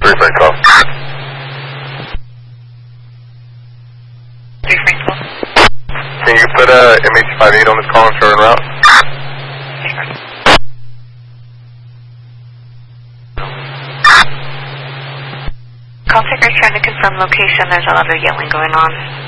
3 call. 3 free call. Can you put MH58 on this call and show en route? Call taker trying to confirm location. There's a lot of yelling going on.